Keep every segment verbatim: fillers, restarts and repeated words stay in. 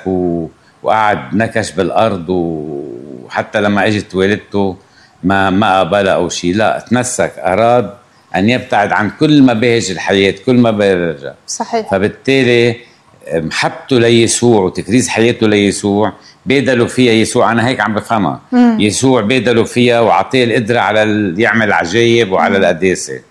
و... وقعد نكش بالأرض، وحتى لما اجت والدته ما ما قبل أو شيء، لا تمسك، أراد أن يبتعد عن كل مباهج الحياة، كل مباهج. صحيح. فبالتالي محبته ليسوع وتكريس حياته ليسوع بيدلوا فيها يسوع. أنا هيك عم بفهمها. مم. يسوع بيدلوا فيها وعطيه القدرة على يعمل عجائب وعلى مم. القداسة.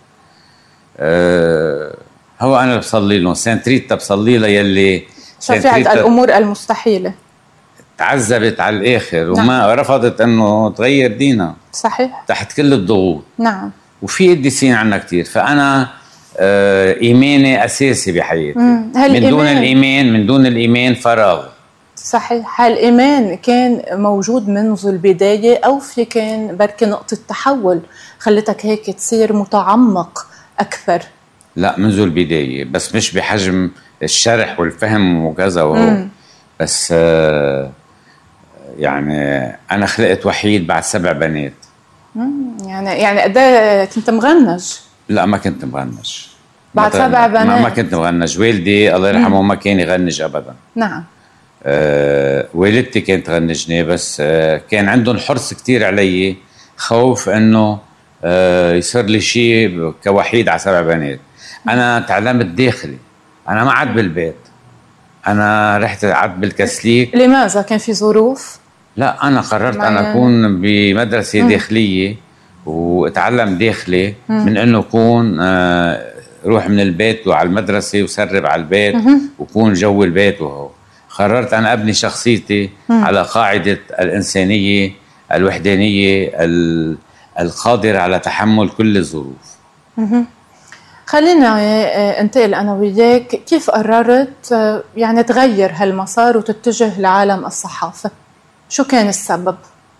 أه هو أنا بصلي له سانت ريتا، بصلي له يلي شفيعة الأمور المستحيلة، تعذبت على الآخر وما نعم. رفضت أنه تغير دينها. صحيح. تحت كل الضغوط. نعم. وفي قديسين عنا كتير. فأنا آه إيماني أساسي بحياتي. من دون الإيمان من دون الإيمان فراغ. صحيح. هالإيمان كان موجود منذ البداية أو في كان بركي نقطة تحول خلتك هيك تصير متعمق أكثر؟ لا، منذ البداية، بس مش بحجم الشرح والفهم وكذا وهو. بس آه يعني أنا خلقت وحيد بعد سبع بنات. يعني يعني قد ايه كنت مغنج؟ لا، ما كنت مغنج بعد سبع بنات. ما, ما كنت مغنج. والدي الله يرحمه ما كان يغنج ابدا. نعم. آه والدتي كانت تغنجني، بس آه كان عندهم حرص كتير علي، خوف انه آه يصير لي شيء كوحيد على سبع بنات. انا تعلمت داخلي، انا ما عاد بالبيت، انا رحت قعدت بالكسليك. لماذا؟ كان في ظروف؟ لا، أنا قررت أن أكون بمدرسة مم. داخلية وأتعلم داخلي مم. من أنه أكون آه روح من البيت وعلى المدرسة وسرب على البيت مم. وكون جو البيت. وهو قررت أن أبني شخصيتي مم. على قاعدة الإنسانية الوحدانية القادرة على تحمل كل الظروف. مم. خلينا انتقل أنا وياك، كيف قررت يعني تغير هالمسار وتتجه لعالم الصحافة؟ شو كان السبب؟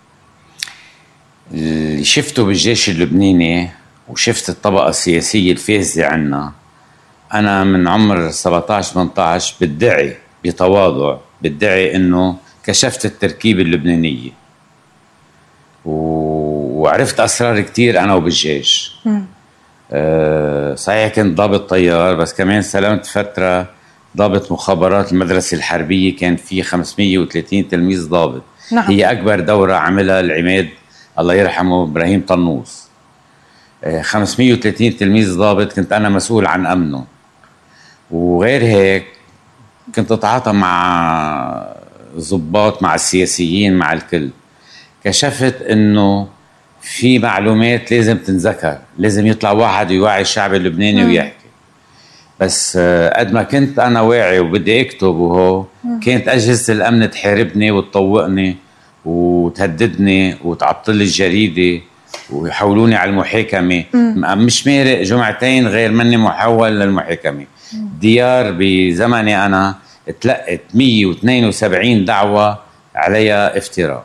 اللي شفته بالجيش اللبناني وشفت الطبقة السياسية الفاسدة عنا. أنا من عمر سبعتاشر ثمانتاشر بدعي بتواضع بدعي إنه كشفت التركيبة اللبنانية و... وعرفت أسرار كتير أنا وبالجيش. أه صحيح كنت ضابط طيار، بس كمان سلمت فترة ضابط مخابرات المدرسة الحربية، كان في خمسمية وثلاثين تلميذ ضابط. نعم. هي أكبر دورة عملها العماد الله يرحمه إبراهيم طنوس. أه خمسمية وثلاثين تلميذ ضابط كنت أنا مسؤول عن أمنه. وغير هيك كنت أتعاطى مع ضباط، مع السياسيين، مع الكل. كشفت إنه في معلومات لازم تنذكر، لازم يطلع واحد يوعي الشعب اللبناني مم. ويحكي. بس قد ما كنت أنا واعي وبدي أكتب وهو مم. كانت أجهزة الأمن تحاربني وتطوقني وتهددني وتعطل الجريدة ويحولوني على المحاكمة. مم. مش مارق جمعتين غير مني محول للمحاكمة. مم. ديار بزمني أنا تلقت مية واثنين وسبعين دعوة عليها افتراء.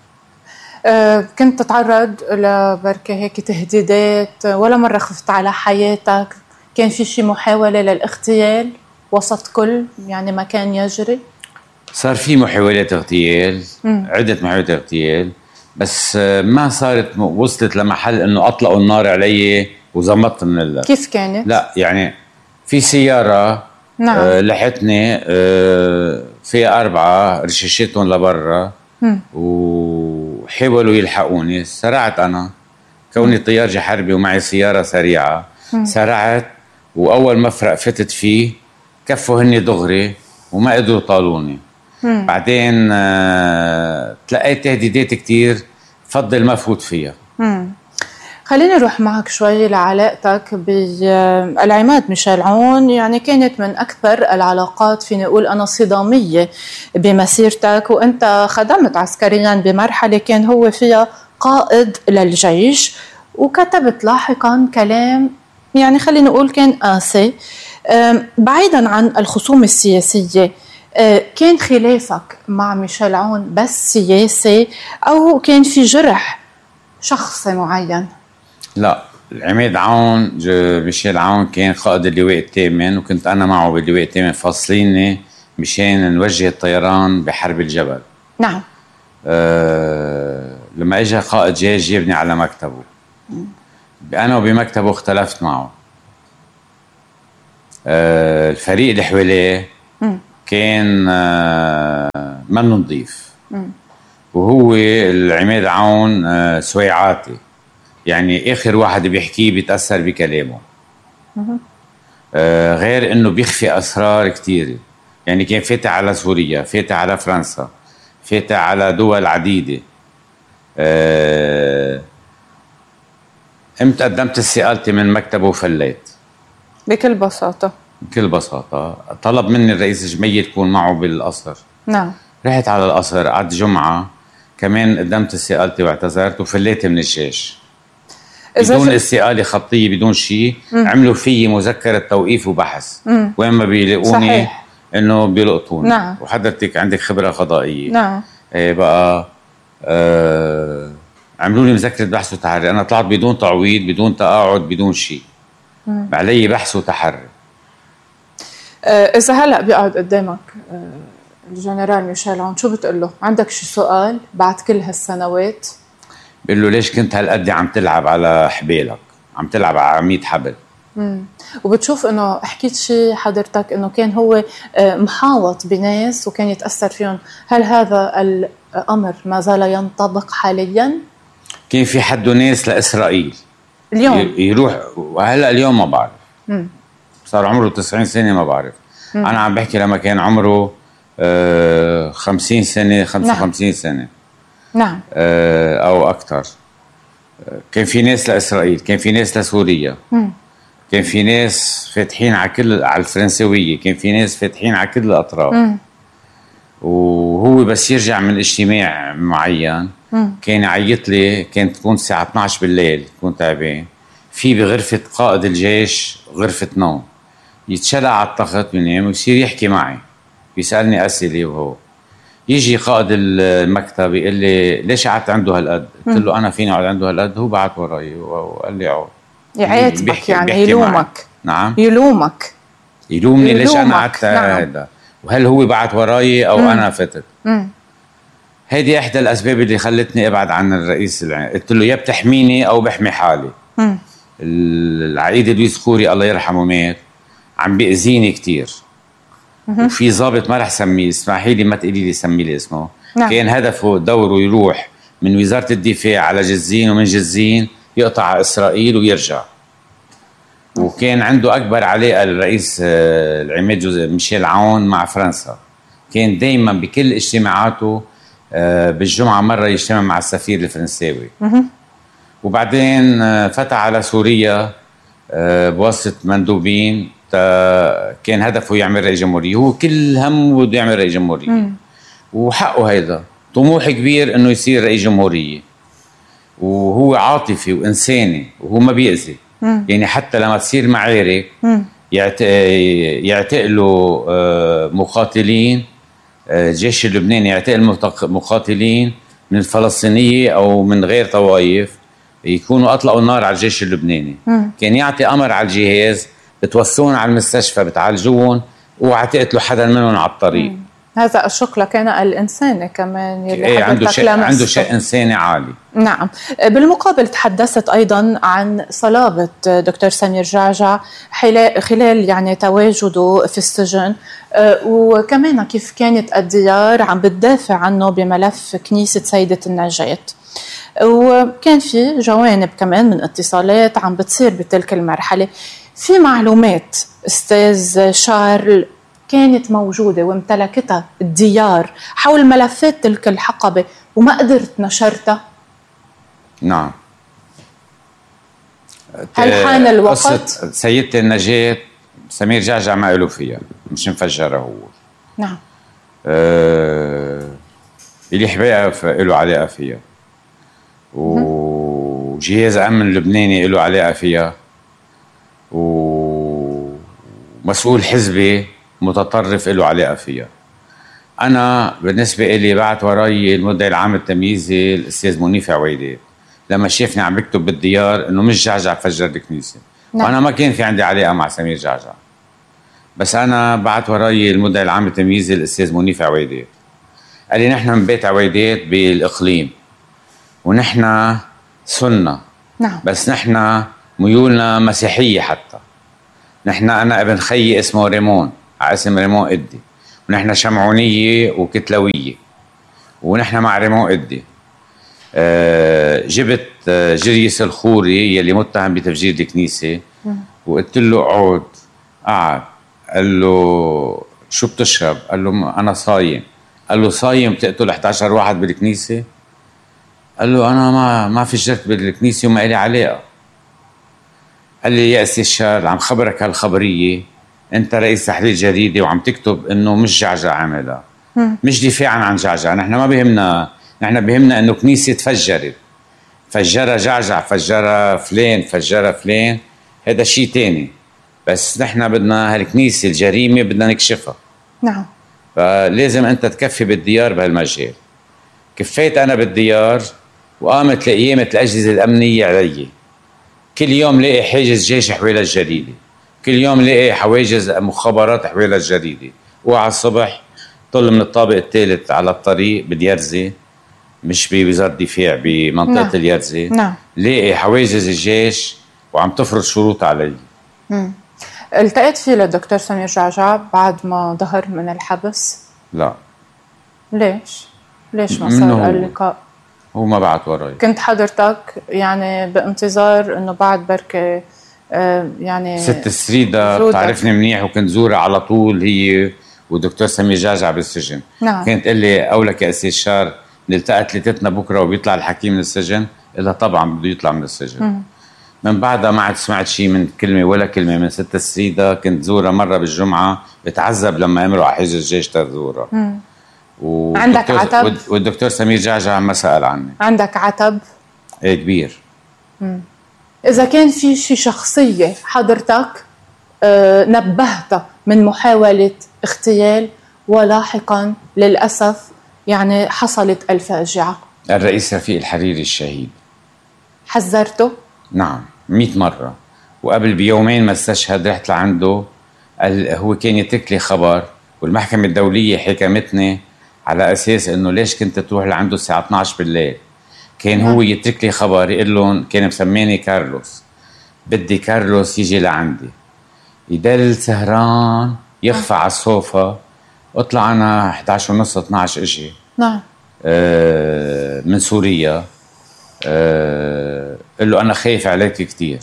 أه كنت تتعرض لبركة هيك تهديدات؟ ولا مرة خفت على حياتك؟ كان في شي محاولة للاغتيال وسط كل يعني ما كان يجري؟ صار في محاولات اغتيال، مم. عدة محاولات اغتيال، بس ما صارت وصلت لمحل انه اطلقوا النار علي وزمطت من الله. كيف كانت؟ لا يعني في سيارة نعم. آه لحتني آه فيها أربعة رشاشتهم لبرا وحاولوا يلحقوني. سرعت أنا كوني طيار حربي ومعي سيارة سريعة. مم. سرعت وأول مفرق فتت فيه كفوا هني دغري وما قدروا طالوني. مم. بعدين آه تلقيت تهديدات كتير، فضل ما فوت فيها. مم. خليني نروح معك شوي لعلاقتك بالعماد ميشيل عون. يعني كانت من أكثر العلاقات فيني أقول أنا صدامية بمسيرتك، وأنت خدمت عسكريا بمرحلة كان هو فيها قائد للجيش، وكتبت لاحقا كلام يعني خلينا نقول كان قاسي. بعيدا عن الخصوم السياسية، كان خلافك مع ميشيل عون بس سياسي أو كان في جرح شخصي معين؟ لا، العماد عون ميشيل عون كان قائد اللواء الثامن، وكنت أنا معه باللواء الثامن فاصليني مشان نوجه الطيران بحرب الجبل. نعم. أه لما اجى قائد جاي جابني على مكتبه. م. أنا وبمكتبه اختلفت معه. أه الفريق اللي حواليه كان أه منه نظيف. وهو العماد عون سويعاتي، يعني اخر واحد بيحكيه بيتاثر بكلامه. آه غير انه بيخفي اسرار كثيره، يعني كان فاتح على سوريا، فاتح على فرنسا، فاتح على دول عديده. آه امتى قدمت استقالتي من مكتبه وفليت بكل بساطه. بكل بساطه طلب مني الرئيس جميل تكون معه بالقصر. نعم. رحت على القصر، قعدت جمعه كمان قدمت استقالتي واعتذرت وفليت من الجيش بدون ش... استقالة خطية، بدون شيء. عملوا فيي مذكرة توقيف وبحث. مم. وين ما بيلاقوني انه بيلقطوني. نعم. وحضرتك عندك خبرة قضائية. نعم. ايه بقى آه... عملوا لي مذكرة بحث وتحري، انا طلعت بدون تعويض، بدون تقاعد، بدون شيء. علي بحث وتحري. آه اذا هلا بيقعد قدامك آه الجنرال ميشيل عون، شو بتقول له؟ عندك شي سؤال بعد كل هالسنوات؟ بقول له ليش كنت هالقد عم تلعب على حبالك، عم تلعب على مية حبل. امم وبتشوف انه حكيت شيء حضرتك انه كان هو محاوط بناس وكان يتاثر فيهم، هل هذا الامر ما زال ينطبق حاليا؟ كان في حده ناس لاسرائيل اليوم يروح، وهلا اليوم ما بعرف. امم صار عمره تسعين سنه ما بعرف. مم. انا عم بحكي لما كان عمره آه خمسين سنه، خمسة وخمسين نعم. سنه. نعم. آه او اكثر. كان في ناس لاسرائيل، كان في ناس لسوريا. مم. كان في ناس فاتحين على كل على الفرنسويه، كان في ناس فاتحين على كل الاطراف. مم. وهو بس يرجع من اجتماع معين مم. كان يعيط لي، كانت تكون الساعه اثنعش بالليل، كنت تعبان في بغرفه قائد الجيش غرفه نوم، يتشلع على التخت بينام ويصير يحكي معي، بيسالني اسئله. وهو يجي قائد المكتب يقول لي ليش قعدت عنده هالقد؟ قلت له انا فيني اقعد عنده هالقد؟ هو بعت وراي وقال لي اقعد. يعاتبك يعني، يلومك. نعم يلومك يلومني يلومك. ليش انا قعدت هذا؟ نعم. وهل هو بعت وراي او مم. انا فتت؟ هيدي احدى الاسباب اللي خلتني ابعد عن الرئيس العين. قلت له يا بتحميني او بحمي حالي. مم. العقيد لويس خوري الله يرحمه مات، عم بيأذيني كتير. وفي ضابط ما رح سميه، اسمحي لي ما تقولي لي سمي لي اسمه. نعم. كان هدفه دوره يروح من وزارة الدفاع على جزين، ومن جزين يقطع على إسرائيل ويرجع. وكان عنده أكبر علاقة الرئيس العماد ميشيل عون مع فرنسا، كان دايما بكل اجتماعاته بالجمعة مرة يجتمع مع السفير الفرنساوي. وبعدين فتح على سوريا بواسطة مندوبين، كان هدفه يعمل رئيس جمهورية. هو كل همه بده يعمل رئيس جمهورية. مم. وحقه هيدا طموح كبير انه يصير رئيس جمهورية، وهو عاطفي وإنساني وهو ما بيأذي. مم. يعني حتى لما تصير معارك يعتقلوا مقاتلين، الجيش اللبناني يعتقل مقاتلين من الفلسطينية أو من غير طوائف، يكونوا أطلقوا النار على الجيش اللبناني. مم. كان يعطي أمر على الجهاز بتوصلون على المستشفى بتعالجون، اوعى تقتلوا حدا منهم على الطريق. مم. هذا الشق كان الإنساني كمان يلي إيه عنده شيء عنده شيء إنساني عالي. نعم. بالمقابل تحدثت أيضا عن صلابة دكتور سمير جعجع خلال يعني تواجده في السجن، وكمان كيف كانت الديار عم بتدافع عنه بملف كنيسة سيدة النجاة، وكان في جوانب كمان من اتصالات عم بتصير بتلك المرحلة. في معلومات أستاذ شارل كانت موجودة وامتلكتها الديار حول ملفات تلك الحقبة وما قدرت نشرتها؟ نعم. هل حان الوقت؟ سيدة النجاة سمير جعجع ما له فيها، مش مفجرة هو. نعم. آه اللي حبيقة له علاقة فيها، وجهاز أمن لبناني له علاقة فيها، ومسؤول حزبي متطرف له علاقة فيها. أنا بالنسبة إلي بعت وراي المدعي العام التمييزي الأستاذ منيف عويدات لما شافني عم بكتب بالديار إنه مش جعجع فجر الكنيسة. نعم. وأنا ما كان في عندي علاقة مع سمير جعجع، بس أنا بعت وراي المدعي العام التمييزي الأستاذ منيف عويدات، قال لي نحن من بيت عويدات بالإقليم ونحن سنة. نعم. بس نحن ميولنا مسيحية، حتى نحن أنا ابن خيي اسمه ريمون على اسم ريمون إدي، ونحن شمعونية وكتلوية، ونحن مع ريمون. أه جبت جريس الخوري يلي متهم بتفجير الكنيسة، وقلت له اقعد. قعد قال له شو بتشرب؟ قال له انا صايم. قال له صايم تقتل إحدى عشر واحد بالكنيسة؟ قال له انا ما ما فجرت بالكنيسة وما إلي علاقة. قال لي يا أسي الشار، عم خبرك هالخبرية، انت رئيس تحرير جريدة وعم تكتب انه مش جعجع عاملها، مش دفاعا عن جعجع. نحن ما بيهمنا، نحن بيهمنا انه كنيسة تفجرت، فجرها جعجع، فجرها فلان، فجرها فلان، هذا شيء تاني. بس نحن بدنا هالكنيسة الجريمة بدنا نكشفها. نعم. فلازم انت تكفي بالديار بهالمجال. كفيت انا بالديار، وقامت لقيامة الاجهزة الامنية علي. كل يوم لاقي حاجز جيش حوالي الجريدة، كل يوم لاقي حواجز مخابرات حوالي الجريدة. وعلى الصبح طل من الطابق الثالث على الطريق بديارزي، مش بوزارة الدفاع، بمنطقة نعم. اليرزي. نعم. لاقي حواجز الجيش وعم تفرض شروط علي. مم. التقيت فيه للدكتور سمير جعجع بعد ما ظهر من الحبس؟ لا. ليش؟ ليش ما صار اللقاء؟ هو ما بعت وراي. كنت حضرتك يعني بانتظار انه بعد بركة آه يعني ست سريدة بتعرفني منيح، وكنت زورها على طول هي ودكتور سمير جعجع بالسجن. نعم. كانت تقول لي اولك يا أسي الشار نلتقى ثلاثتنا بكره وبيطلع الحكيم من السجن؟ قلها طبعا بده يطلع من السجن. مم. من بعدها ما عاد سمعت شيء من كلمه ولا كلمه من ست سريدة. كنت زورها مره بالجمعه، بتعذب لما امروا على حجز الجيش تزورها. عندك عتب؟ والدكتور سمير جعجع ما سأل عني. عندك عتب؟ ايه كبير. مم. إذا كان في شي شخصية حضرتك آه نبهتها من محاولة اغتيال ولاحقا للأسف يعني حصلت الفاجعة؟ الرئيس رفيق الحريري الشهيد. حذرته؟ نعم مئة مرة. وقبل بيومين ما استشهد رحت لعنده، هو كان يترك لي خبر، والمحكمة الدولية حكمتني على أساس إنه ليش كنت تروح لعنده الساعة اثنعش عشر بالليل. كان نعم. هو يترك لي خبر يقول لهم، كان مسميني كارلوس، بدي كارلوس يجي لعندي يدل سهران يخفى على الصوفة. اطلع أنا إحدى عشر ونص اثنعش اجي. نعم. آه من سوريا. آه قل له أنا خايف عليك كتير.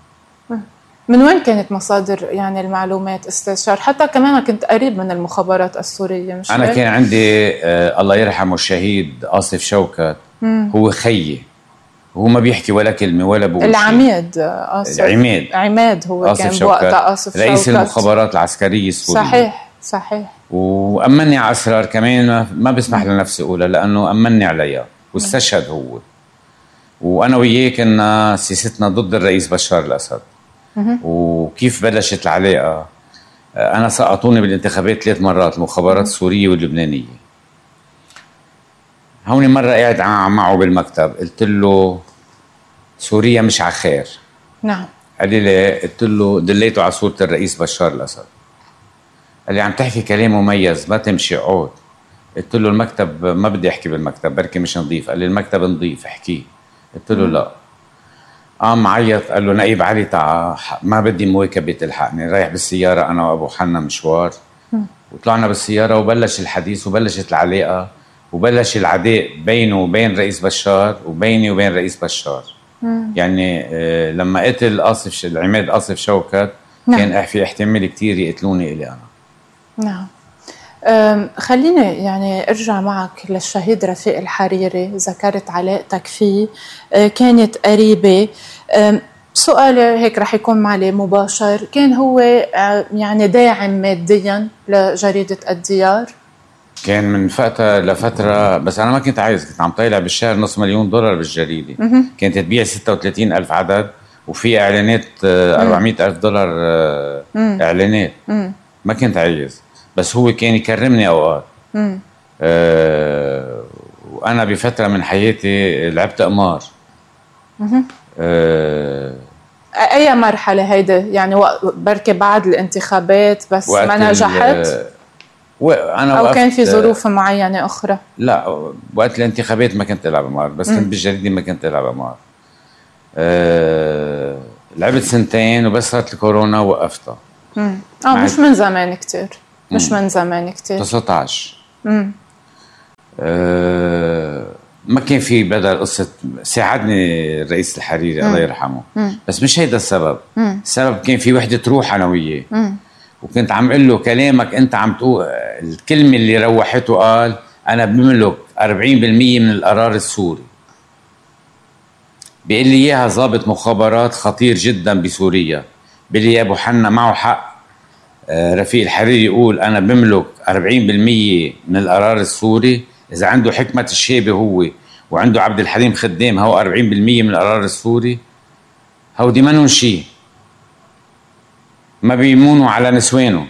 من وين كانت مصادر يعني المعلومات استشار؟ حتى كمان كنت قريب من المخابرات السورية، مش أنا كان عندي آه الله يرحمه الشهيد آصف شوكت. مم. هو خيي، هو ما بيحكي ولا كلمة ولا بقول العميد آصف. عماد عماد هو آصف كان شوكت. بوقتها آصف شوكت رئيس المخابرات العسكرية السورية. صحيح صحيح. وأمني على أسرار كمان ما بسمح لنفسي أقولها، لأنه أمني عليها واستشهد هو. وأنا وياه كنا سياستنا ضد الرئيس بشار الأسد. وكيف بلشت العلاقة؟ أنا سقطوني بالانتخابات ثلاث مرات، المخابرات السورية واللبنانية. هوني مرة قاعد معه بالمكتب، قلت له سوريا مش على خير. نعم. قال لي ليه؟ قلت له دليته على صورة الرئيس بشار الأسد. قال لي عم تحكي كلام مميز، ما تمشي اقعد. قلت له المكتب ما بدي احكي بالمكتب، بركي مش نظيف. قال لي المكتب نظيف احكيه. قلت له لا. قام عيط، قال له نقيب علي تعا، ما بدي مواكبة تلحقني، رايح بالسيارة أنا وأبو حنا مشوار. وطلعنا بالسيارة وبلش الحديث وبلشت العلاقة وبلش العداء بينه وبين رئيس بشار وبيني وبين رئيس بشار. مم. يعني آه لما قتل آصف العماد آصف شوكت نعم. كان في احتمال كتير يقتلوني إلي أنا. نعم. خليني يعني ارجع معك للشهيد رفيق الحريري، ذكرت علاقتك فيه كانت قريبة. سؤالي هيك رح يكون معلي مباشر، كان هو يعني داعم ماديا لجريدة الديار؟ كان من فترة لفترة، بس أنا ما كنت عايز، كنت عم طيلع بالشهر نص مليون دولار بالجريدة. م- كانت تبيع ستة وثلاثين ألف عدد وفي إعلانات أربعمائة ألف دولار م- إعلانات. م- ما كنت عايز، بس هو كان يكرمني أوقات. أه وأنا بفترة من حياتي لعبت قمار. أه أي مرحلة هيدا يعني؟ بركي بعد الانتخابات بس ما نجحت؟ وأنا أو كان في ظروف معينة أخرى؟ لا، وقت الانتخابات ما كنت ألعب قمار، بس كنت بالجريدة ما كنت ألعب قمار. أه لعبت سنتين وبس صارت الكورونا وقفتها. امم اه مش من زمان كتير. مش من زمان كتير. تسعة عشر. امم أه ما كان في بدل قصة. ساعدني الرئيس الحريري الله يرحمه. مم. بس مش هيدا السبب. مم. السبب كان في وحدة روح أنا وياه. وكنت عم قل له كلامك أنت عم تقول الكلمة اللي روحته. قال أنا بملك أربعين بالمية من القرار السوري. بيقول لي إياها ضابط مخابرات خطير جدا بسوريا. بيقول لي يا أبو حنا معه حق. رفيق الحريري يقول أنا بملك أربعين بالمية من القرار السوري. إذا عنده حكمة الشيبة هو وعنده عبد الحليم خدام هو أربعين بالمية من القرار السوري. هودي منهم شيء. ما بيمونوا على نسوانه.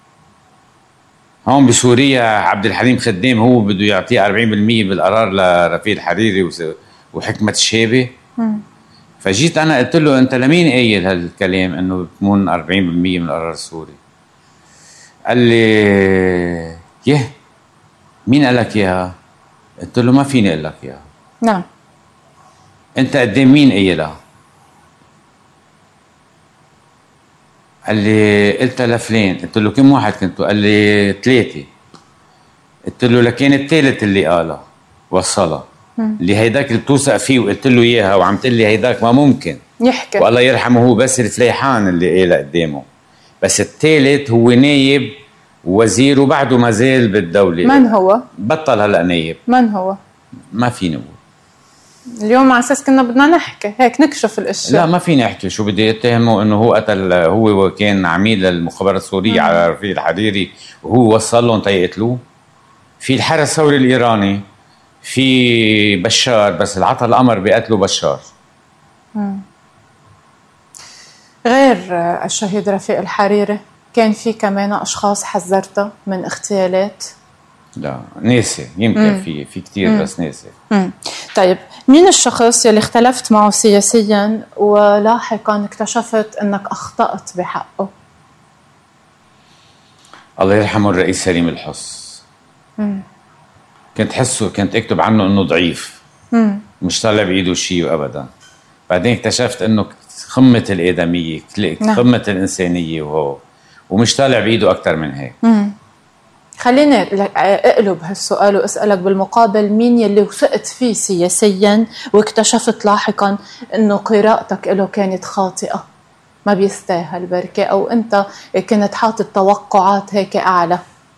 هون بسوريا عبد الحليم خدام هو بده يعطيه أربعين بالمية بالقرار لرفيق الحريري وحكمة الشيبة. فجيت أنا قلت له أنت لمين قايل هالكلام إنه بتمون أربعين بالمية من القرار السوري؟ قال لي يه مين قال لك اياها؟ قلت له ما فيني اقول لك اياها. نعم. انت قدام مين قايلها؟ قال لي قلت لفلان. قلت له كم واحد كنتوا؟ قال لي ثلاثه. قلت له لكن الثالث اللي قالها وصلها اللي هيداك اللي بتوثق فيه وقلت له اياها وعم تقول لي هيداك ما ممكن يحكي. والله يرحمه هو بس الفليحان اللي قالها قدامه. بس الثالث هو نايب وزير وبعده ما زال بالدولة. من هو؟ بطل هلا نايب. من هو؟ ما فيني اقول. اليوم على اساس كنا بدنا نحكي هيك نكشف الاشياء. لا ما فيني احكي. شو بدي اتهمه انه هو قتل. هو كان عميل للمخابرات السورية مم. على رفيق الحريري وهو وصل لهم تيقتلوه. في الحرس الثوري الايراني في بشار بس العطى الامر بقتلوا بشار. مم. غير الشهيد رفيق الحريري كان في كمان أشخاص حذرتها من اغتيالات؟ لا ناسي يمكن. مم. في في كتير مم. بس ناسي. مم. طيب مين الشخص يلي اختلفت معه سياسيا ولاحقا اكتشفت أنك أخطأت بحقه؟ الله يرحمه الرئيس سليم الحص. مم. كنت حسه كنت اكتب عنه أنه ضعيف. مم. مش طالع بإيده شيء أبدا. بعدين اكتشفت أنه قمة الآدمية قمة الإنسانية وهو ومش طالع بإيده أكتر من هيك. مم. خليني أقلب هالسؤال وأسألك بالمقابل مين يلي وثقت فيه سياسيا واكتشفت لاحقا أنه قراءتك له كانت خاطئة ما بيستاهل بركة أو أنت كنت حاطط توقعات هيك أعلى؟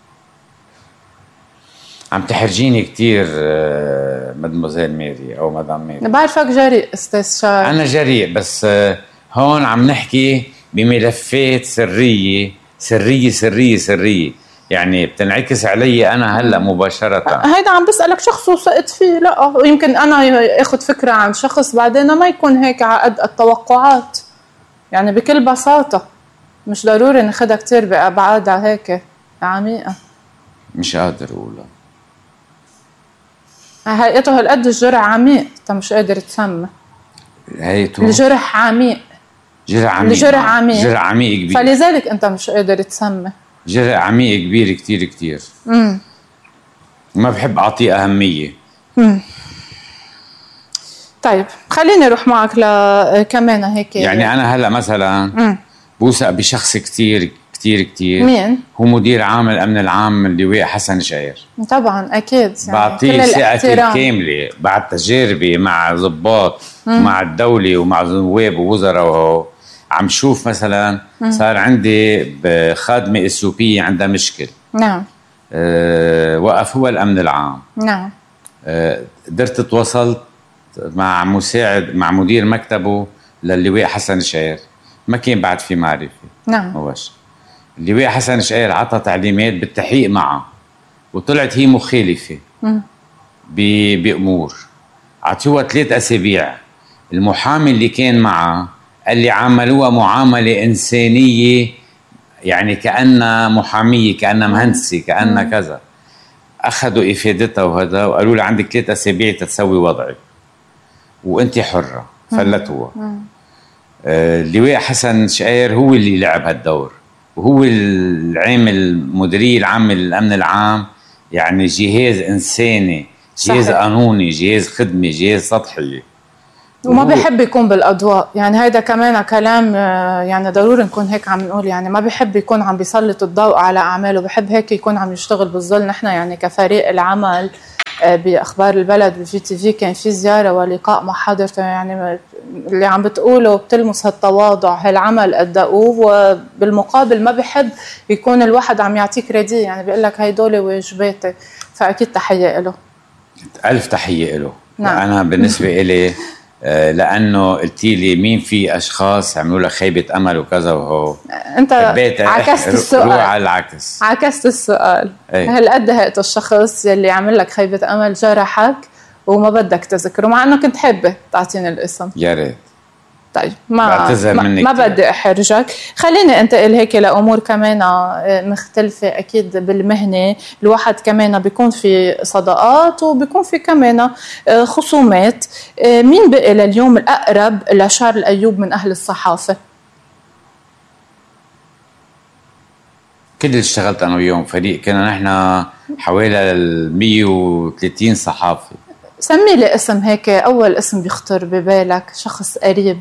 عم تحرجيني كتير مدموزيل ميري أو مدام ميري. بعرفك جريء أستاذ شار. أنا جريء بس هون عم نحكي بملفات سرية سرية سرية سرية يعني بتنعكس علي أنا هلأ مباشرة. هيدا عم بسألك شخص وثقت فيه. لا يمكن أنا أخذ فكرة عن شخص بعدين ما يكون هيك عقد التوقعات يعني بكل بساطة. مش ضروري ناخدها كتير بأبعادها هيك عميقة. مش قادر أقولها. هيئته هالقد الجرح عميق انت مش قادر تسمى. هيئته الجرح عميق. جرح عميق. الجرح عميق. جرح عميق كبير. فلذلك انت مش قادر تسمى. جرح عميق كبير كتير كتير. امم ما بحب اعطيه اهميه. امم طيب خليني اروح معك لكمان هيك يعني انا هلا مثلا امم بوثق بشخص كتير كتير كتير. مين؟ هو مدير عام الامن العام اللواء حسن شعير. طبعا اكيد يعني بعطيه ثقتي الكامله بعد تجاربي مع ضباط مع الدوله ومع نواب ووزراء وهو عم شوف مثلا مم. صار عندي خادمه اثيوبيه عندها مشكل. نعم. أه وقف هو الامن العام. نعم. أه قدرت تواصلت مع مساعد مع مدير مكتبه للواء حسن شعير ما كان بعد في معرفه. نعم. مباشر. اللواء حسن شعير عطى تعليمات بالتحقيق معه وطلعت هي مخالفة بأمور عطيوها ثلاث أسابيع. المحامي اللي كان معه قال لي عاملوها معاملة إنسانية يعني كأنها محامية كأنها مهندسة كأنها كذا. أخذوا إفادتها وهذا وقالوا لي عندك ثلاث أسابيع تتسوي وضعك وأنت حرة. فلتوها. آه اللواء حسن شعير هو اللي لعب هالدور وهو العامل المديرية العامة للأمن العام يعني جهاز إنساني جهاز صحيح. قانوني جهاز خدمي جهاز سطحي وما بيحب يكون بالاضواء، يعني هيدا كمان كلام يعني ضروري نكون هيك عم نقول، يعني ما بيحب يكون عم بيسلط الضوء على اعماله، بحب هيك يكون عم يشتغل بالظل. نحن يعني كفريق العمل باخبار البلد بجي تي في كان في زياره ولقاء مع حضرته، يعني اللي عم بتقوله بتلمس هالتواضع، هالعمل الدؤوب، وبالمقابل ما بحب يكون الواحد عم يعطيه كريدي، يعني بيقول لك هيدول واجباتي، فاكيد تحيه له. الف تحيه له. نعم. انا بالنسبه إلي لانه قلتي لي مين في اشخاص عملوا لك خيبه امل وكذا، وهو انت عكست السؤال. روح على العكس، عكست السؤال. ايه؟ هل قد هيئة الشخص يلي عمل لك خيبه امل جرحك وما بدك تذكره، مع انه كنت حابه تعطيني الاسم؟ يا ريت. طيب ما بعتذر ما, منك ما كتير. بدي احرجك، خليني انتقل هيك لامور كمان مختلفه. اكيد بالمهنه الواحد كمان بيكون في صداقات وبيكون في كمان خصومات. مين بقي لليوم الاقرب لشارل ايوب من اهل الصحافه؟ كل اللي اشتغلت انا وياهم فريق، كنا نحن حوالي مية وثلاثين صحافي. سمي لي اسم هيك، اول اسم بيخطر ببالك، شخص قريب.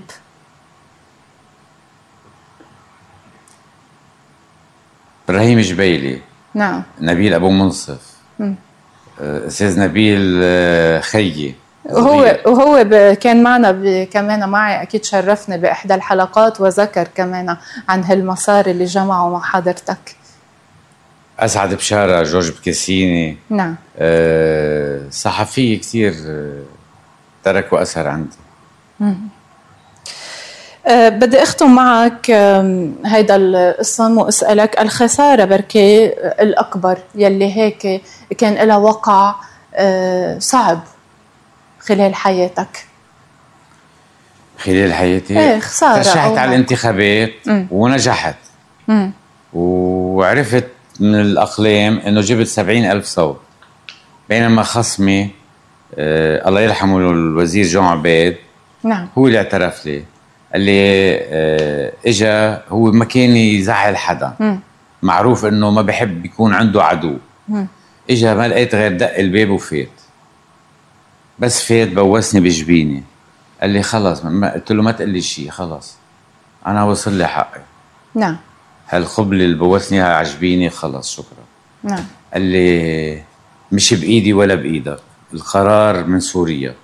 ابراهيم جبيلي. نعم. نبيل ابو منصف. م. استاذ نبيل خيي. وهو وهو كان معنا كمان معي، اكيد شرفني باحدى الحلقات وذكر كمان عن هالمسار اللي جمعه مع حضرتك. اسعد بشاره، جورج بكاسيني. نعم. أه صحفيه كثير تركوا اثر عندي. مم. أه بدي اختم معك هيدا القسم واسالك الخساره بركي الاكبر يلي هيك كان لها وقع أه صعب خلال حياتك. خلال حياتي؟ ايه خساره. ترشحت على الانتخابات م. ونجحت. م. وعرفت من الاقلام انه جبت سبعين الف صوت، بينما خصمي آه الله يرحمه الوزير جون عبيد. نعم. هو اللي اعترف لي، قال لي آه اجا هو ما كان يزعل حدا. م. معروف انه ما بحب يكون عنده عدو. م. اجا ما لقيت غير دق الباب وفات، بس فات بوسني بجبيني، قال لي خلص. ما قلت له ما تقول لي شيء، خلص انا وصل لي حقي. نعم. هالخبله اللي بوسني عجبيني، خلص شكرا. نعم. قال لي مش بايدي ولا بايدك، القرار من سوريا.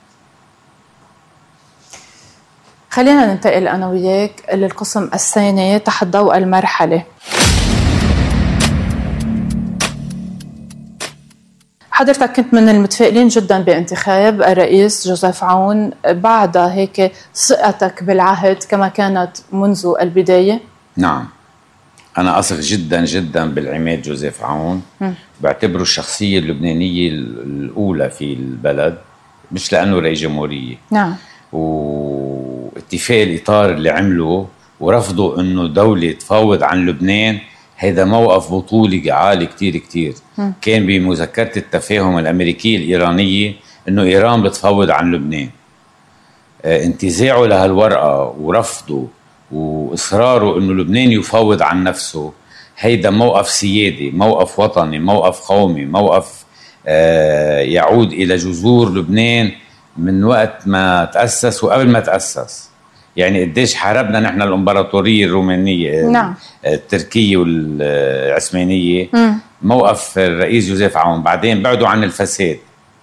خلينا ننتقل انا وياك للقسم الثاني تحت ضوء المرحله. حضرتك كنت من المتفائلين جدا بانتخاب الرئيس جوزيف عون، بعد هيك ثقتك بالعهد كما كانت منذ البداية؟ نعم، أنا أثق جدا جدا بالعماد جوزيف عون. م. بعتبره الشخصية اللبنانية الأولى في البلد، مش لأنه رئيس جمهورية. نعم. واتفاق الإطار اللي عمله ورفضوا أنه دولة تفاوض عن لبنان، هذا موقف بطولي عالي كتير كتير. م. كان بمذكرة التفاهم الأمريكية الإيرانية أنه إيران بتفاوض عن لبنان. آه انتزاعه لهالورقة ورفضه وإصراره أنه لبنان يفاوض عن نفسه، هيدا موقف سيادي، موقف وطني، موقف قومي، موقف آه يعود إلى جذور لبنان من وقت ما تأسس وقبل ما تأسس. يعني قديش حاربنا نحن الامبراطوريه الرومانيه. نعم. التركيه والعثمانيه. م. موقف الرئيس جوزيف عون، بعدين بعدوا عن الفساد،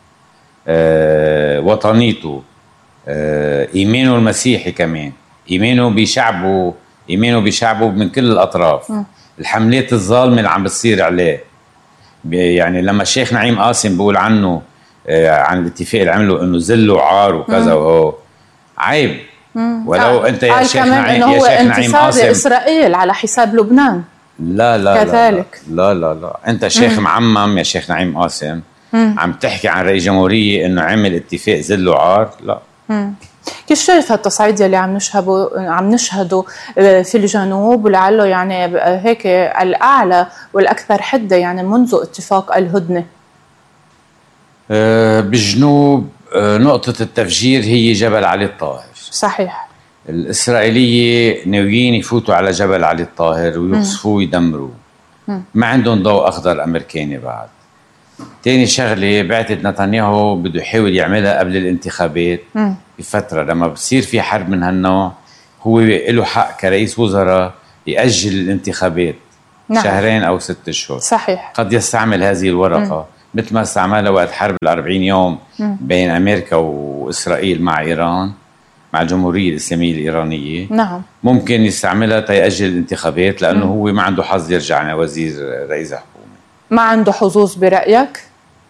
آه وطنيته، آه ايمانه المسيحي، كمان ايمانه بشعبه، ايمانه بشعبه من كل الاطراف. م. الحملات الظالمه اللي عم بتصير عليه، يعني لما الشيخ نعيم قاسم بيقول عنه آه عن الاتفاق اللي عمله انه ذل وعار وكذا، وهو عيب. ولو انت يا شيخ نعيم يا شيخ نعيم قاسم اسرائيل على حساب لبنان. لا لا كذلك. لا لا لا, لا. انت شيخ مم. معمم يا شيخ نعيم قاسم. مم. عم تحكي عن رئيس جمهورية انه عمل اتفاق ذل وعار. لا. مم. كيف شايف هالتصعيد اللي عم نشهده عم نشهده في الجنوب، ولعله يعني هيك الاعلى والاكثر حده يعني منذ اتفاق الهدنه؟ أه بالجنوب أه نقطة التفجير هي جبل علي الطاهر. صحيح. الإسرائيلية ناويين يفوتوا على جبل علي الطاهر ويقصفوه ويدمروه. ما عندهم ضوء أخضر أمريكاني بعد. تاني شغلة، بعتت نتنياهو بده يحاول يعملها قبل الانتخابات. م. بفترة لما بصير في حرب من هالنوع هو له حق كرئيس وزراء يأجل الانتخابات نعم. شهرين أو ست أشهر. صحيح. قد يستعمل هذه الورقة م. مثل ما استعملها وقت حرب الأربعين يوم م. بين أمريكا وإسرائيل مع إيران، مع الجمهورية الإسلامية الإيرانية. نعم. ممكن يستعملها تيأجل الانتخابات لأنه م. هو ما عنده حظ يرجع وزير رئيس حكومة. ما عنده حظوظ برأيك؟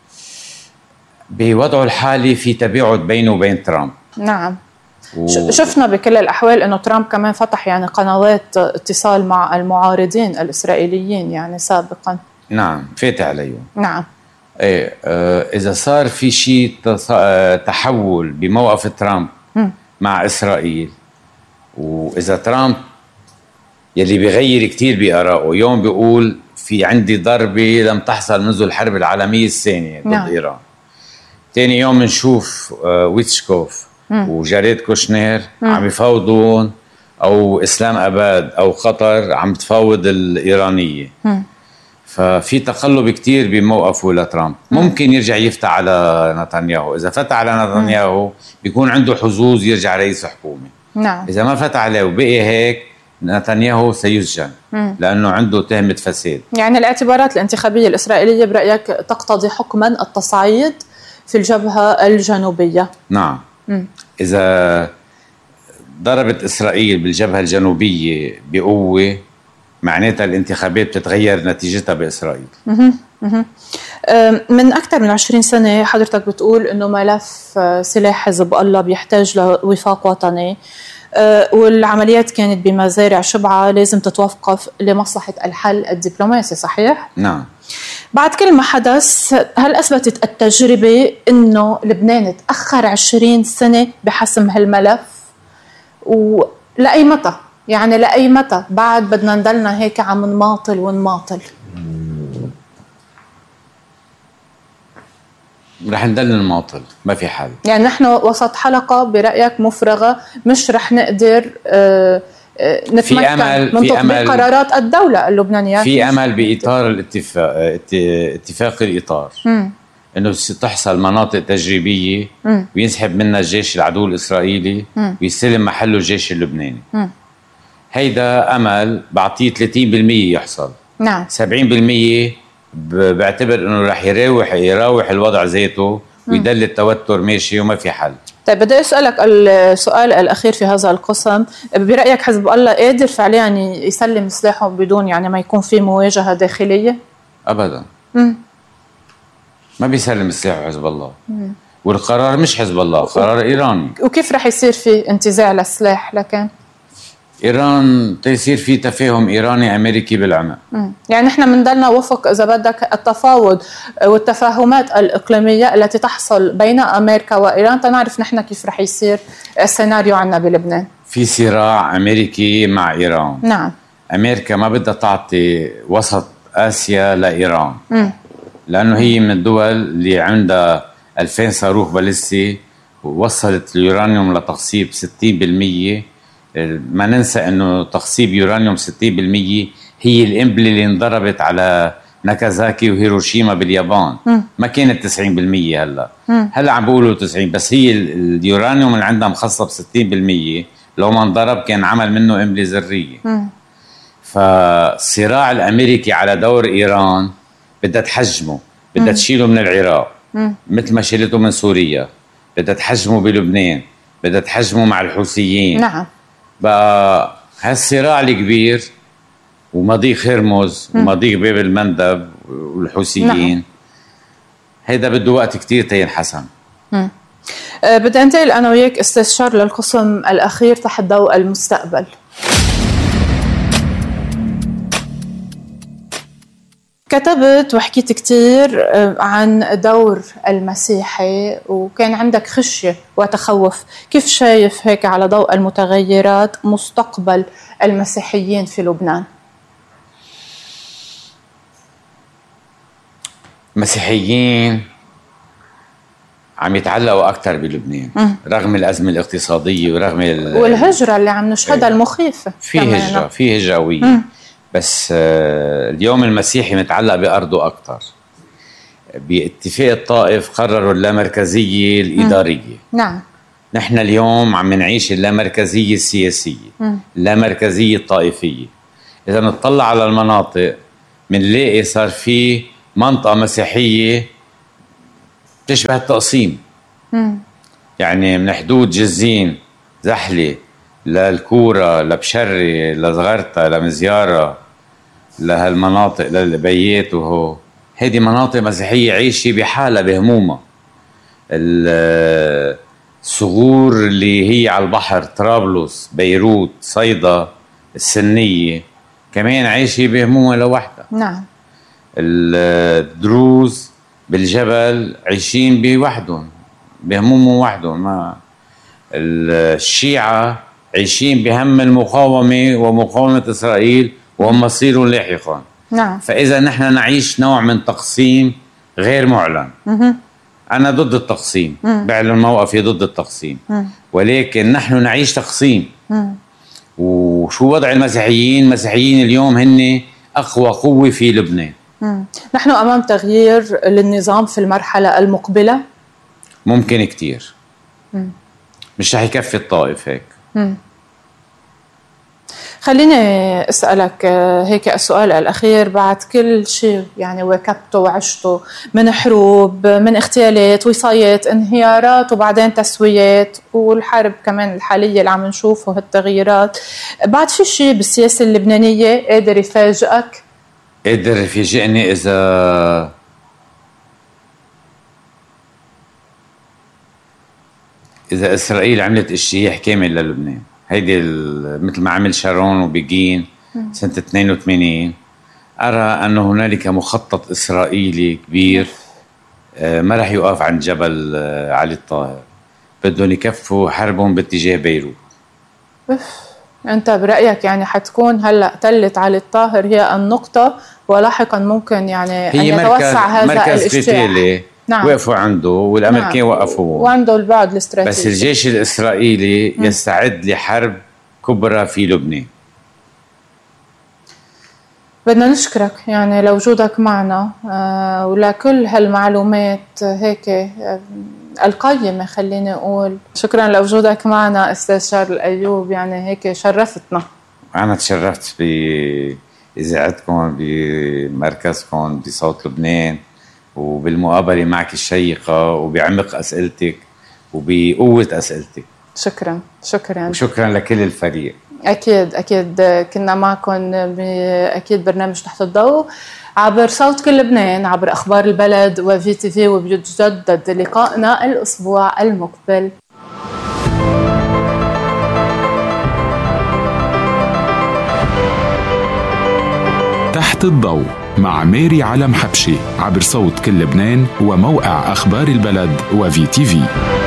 بوضعه الحالي في تباعد بينه وبين ترامب. نعم. و... شفنا بكل الأحوال أنه ترامب كمان فتح يعني قنوات اتصال مع المعارضين الإسرائيليين يعني سابقا. نعم فاتح عليهم. نعم. ايه آه إذا صار في شيء تص... تحول بموقف ترامب م. مع إسرائيل، وإذا ترامب يلي بيغير كتير بآرائه، يوم بيقول في عندي ضربة لم تحصل منذ الحرب العالمية الثانية ضد نعم. إيران، تاني يوم بنشوف آه ويتشكوف مم. وجاريد كوشنير مم. عم يفاوضون، أو إسلام أباد أو قطر عم تفاوض الإيرانية. مم. ففي تقلب كتير بموقفه لترامب. مم. ممكن يرجع يفتح على نتنياهو، إذا فتح على نتنياهو بيكون عنده حظوظ يرجع رئيس حكومة. نعم. إذا ما فتح عليه وبقي هيك نتنياهو سيسجن مم. لأنه عنده تهمة فساد. يعني الاعتبارات الانتخابية الإسرائيلية برأيك تقتضي حكما التصعيد في الجبهة الجنوبية؟ نعم. مم. إذا ضربت إسرائيل بالجبهة الجنوبية بقوة معناتها الانتخابات بتتغير نتيجتها بإسرائيل. مم. مم. من أكثر من عشرين سنة حضرتك بتقول إنه ملف سلاح حزب الله بيحتاج لوفاق وطني، والعمليات كانت بمزارع شبعة لازم تتوقف لمصلحة الحل الدبلوماسي، صحيح؟ نعم. بعد كل ما حدث، هل أثبتت التجربة إنه لبنان تأخر عشرين سنة بحسم هالملف؟ ولأي متى؟ يعني لأي متى بعد بدنا نضلنا هيك عم نماطل ونماطل؟ رح نضل نماطل، ما في حل. يعني نحن وسط حلقة برأيك مفرغة، مش رح نقدر آه نتمكن من تطبيق قرارات الدولة اللبنانية. في أمل بإطار الاتفاق اتفاق الإطار م. إنه تحصل مناطق تجريبية م. وينسحب منها الجيش العدو الإسرائيلي م. ويستلم محله الجيش اللبناني. م. هيدا أمل بعطيه ثلاثين بالمية يحصل. نعم. سبعين بالمية بعتبر إنه رح يراوح يراوح الوضع ذاته ويدل التوتر ماشي وما في حل. طيب بدي أسألك السؤال الأخير في هذا القسم، برأيك حزب الله قادر فعليا يسلم سلاحه بدون يعني ما يكون في مواجهة داخلية؟ أبدا. مم. ما بيسلم سلاحه حزب الله. مم. والقرار مش حزب الله، قرار إيراني. وكيف رح يصير في انتزاع للسلاح لكن؟ إيران تيصير في تفاهم إيراني أمريكي بالعمق. يعني نحن بنضلنا وفق إذا بدك التفاوض والتفاهمات الإقليمية التي تحصل بين أمريكا وإيران تنعرف نحن كيف رح يصير السيناريو عنا بلبنان. في صراع أمريكي مع إيران. نعم. أمريكا ما بدها تعطي وسط آسيا لإيران. م. لأنه هي من الدول اللي عندها ألفين صاروخ باليستي ووصلت اليورانيوم لتخصيب ستين بالمية. ما ننسى انه تخصيب يورانيوم ستين بالمية هي القنبله اللي انضربت على ناكازاكي وهيروشيما باليابان. م. ما كانت تسعين بالمية. هلا م. هلا عم بيقولوا تسعين، بس هي اليورانيوم اللي عندها مخصب ستين بالمية لو ما انضرب كان عمل منه قنبله ذريه. فالصراع الامريكي على دور ايران بدها تحجمه، بدها تشيله من العراق م. مثل ما شيلته من سوريا، بدها تحجمه بلبنان، بدها تحجمه مع الحوثيين. نعم. بقى هالصراع الكبير ومضيق هرمز ومضيق باب المندب والحوثيين نعم. هيدا بده وقت كتير تينحسم. أه بدي انتقل انا وياك استشار للقسم الاخير تحت ضوء المستقبل. كتبت وحكيت كتير عن دور المسيحي وكان عندك خشية وتخوف، كيف شايف هيك على ضوء المتغيرات مستقبل المسيحيين في لبنان؟ المسيحيين عم يتعلقوا أكتر بلبنان م. رغم الأزمة الاقتصادية ورغم والهجرة اللي عم نشهدها المخيفة. في هجرة في هجروية م. بس اليوم المسيحي متعلق بأرضه أكتر. باتفاق الطائف قرروا اللامركزية الإدارية. نعم. نحن اليوم عم نعيش اللامركزية السياسية، اللامركزية الطائفية. إذا نطلع على المناطق منلاقي صار في منطقة مسيحية تشبه التقسيم. مم. يعني من حدود جزين زحلة للكورة لبشري لزغرتا لمزيارة لهالمناطق للبيات، وهو هذه مناطق مسيحية عايشة بحالة بهمومة. الصغور اللي هي على البحر، طرابلس، بيروت، صيدا، السنية، كمان عايشة بهمومة لوحدها. نعم. الدروز بالجبل عايشين بوحدهم بهمومهم وحدهم. ما الشيعة عايشين بهم المقاومة ومقاومة إسرائيل وهم مصيرهم لاحقا. نعم. فإذا نحن نعيش نوع من تقسيم غير معلن. مه. أنا ضد التقسيم، مه. بعلن موقفي ضد التقسيم، مه. ولكن نحن نعيش تقسيم. مه. وشو وضع المسيحيين؟ المسيحيين اليوم هن أقوى قوة في لبنان. مه. نحن أمام تغيير للنظام في المرحلة المقبلة؟ ممكن كتير. مه. مش رح يكفي الطائف هيك. مه. خليني أسألك هيك السؤال الأخير، بعد كل شيء يعني واكبته وعشته من حروب، من اغتيالات، وصايات، انهيارات، وبعدين تسويات، والحرب كمان الحالية اللي عم نشوفه هالتغييرات، بعد في شيء بالسياسة اللبنانية قادر يفاجئك؟ قادر يفاجئني إذا إذا إسرائيل عملت اجتياح كامل للبنان. هيدي مثل ما عمل شارون وبيجين سنة اثنين وثمانين. أرى أن هنالك مخطط إسرائيلي كبير ما رح يقف عند جبل علي الطاهر، بدهم يكفوا حربهم باتجاه بيروت. أنت برأيك يعني حتكون هلأ تلت علي الطاهر هي النقطة، ولاحقا ممكن يعني أن يتوسع هذا الاجتياح؟ نعم. وقفوا عنده والأمريكان نعم. وقفوا وعنده البعد الاستراتيجي. بس الجيش الإسرائيلي م. يستعد لحرب كبرى في لبنان. بدنا نشكرك يعني لوجودك معنا آه ولكل هالمعلومات هيك آه القيمة، خليني أقول. شكرا لوجودك معنا أستاذ شارل أيوب، يعني هيك شرفتنا. أنا تشرفت بإذاعتكم بمركزكم بصوت لبنان، وبالمقابلة معك الشيقة، وبعمق أسئلتك وبقوة أسئلتك. شكرا شكرا وشكرا لكل الفريق. أكيد أكيد كنا معكم أكيد برنامج تحت الضوء عبر صوت كل لبنان، عبر أخبار البلد وفي تي في، وبيتجدد لقائنا الأسبوع المقبل. تحت الضوء مع ميري علم حبشي عبر صوت كل لبنان وموقع أخبار البلد وفي تي في.